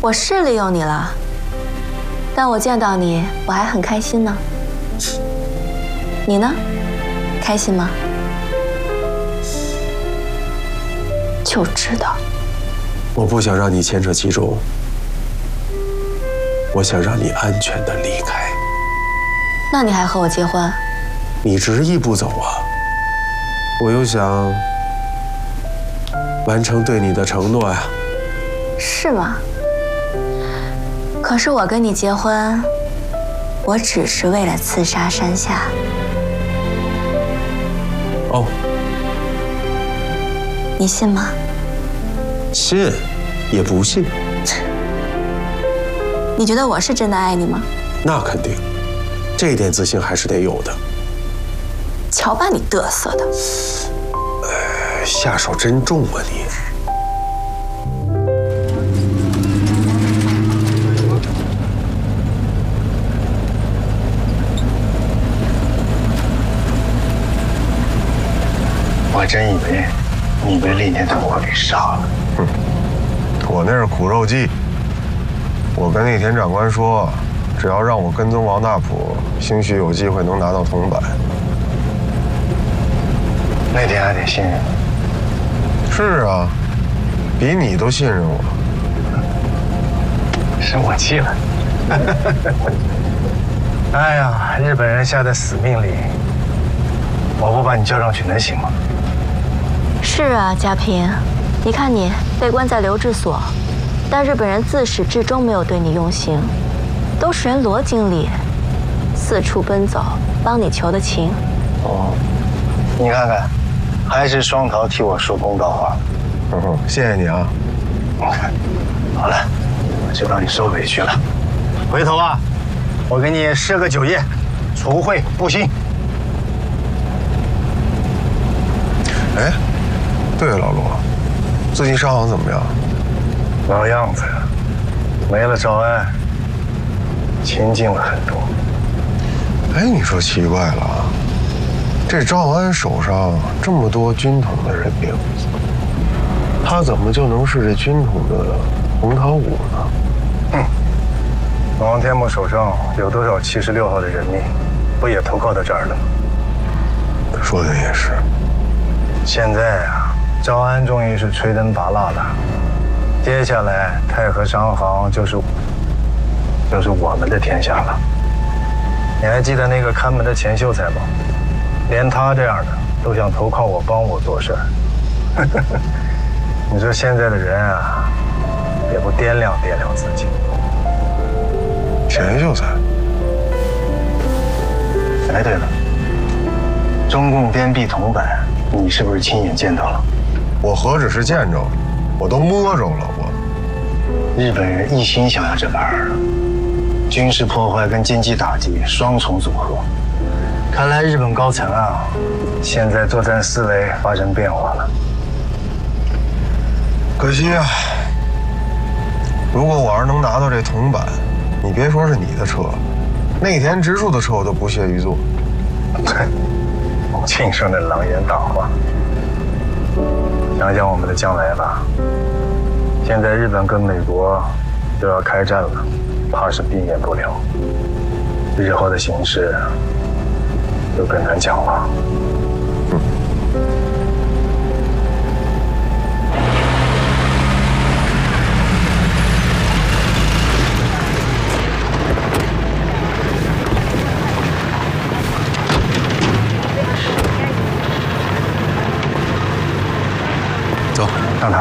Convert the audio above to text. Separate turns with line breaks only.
我是利用你了，但我见到你，我还很开心呢。你呢？开心吗？就知道。
我不想让你牵扯其中，我想让你安全的离开。
那你还和我结婚？
你执意不走啊，我又想完成对你的承诺呀。
是吗？可是我跟你结婚，我只是为了刺杀山下。
哦，
你信吗？
信也不信。
你觉得我是真的爱你吗？
那肯定，这点自信还是得有的。
瞧把你嘚瑟的！
下手真重啊你！
我真以为你被历年同伙给杀了。
哼，我那是苦肉计。我跟那田长官说，只要让我跟踪王大普，兴许有机会能拿到铜板。
那天还得信任你。
是啊，比你都信任我。
生我气了。哎呀，日本人下的死命令，我不把你叫上去能行吗？
是啊，家平，你看你被关在留置所，但日本人自始至终没有对你用刑，都是人罗经理四处奔走帮你求的情。
哦，你看看，还是双桃替我说公道话。
谢谢你啊。
好了，我知道你受委屈了，回头啊，我给你设个酒宴，除秽布新。
哎，对了，老罗，最近商行怎么样？
老样子，没了赵安，清静了很多。
哎，你说奇怪了啊，这赵安手上这么多军统的人命，他怎么就能是这军统的洪涛武呢？
王天木手上有多少76号的人命，不也投靠到这儿了吗？
说的也是。
现在啊，赵安终于是吹灯拔蜡了，接下来太和商行就是我们的天下了。你还记得那个看门的钱秀才吗？连他这样的都想投靠我，帮我做事儿。你说现在的人啊，也不掂量掂量自己。
钱秀才。
哎，对了，中共颠币铜板，你是不是亲眼见到了？
我何止是见着，我都摸着了。
日本人一心想要这玩意儿，军事破坏跟经济打击双重组合。看来日本高层啊，现在作战思维发生变化了。
可惜啊，如果我要是能拿到这铜板，你别说是你的车，内田直树的车我都不屑于坐。
庆生的狼烟大话。想想我们的将来吧，现在日本跟美国都要开战了，怕是避免不了。日后的形势就更难讲了。
走，
让他。